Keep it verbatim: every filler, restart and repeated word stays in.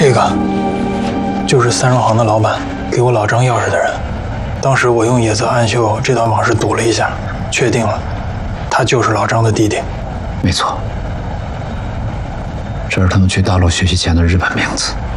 这个就是三荣行的老板给我老张钥匙的人。当时我用野泽暗秀这段往事赌了一下，确定了，他就是老张的弟弟。 没错，这是他们去大陆学习前的日本名字。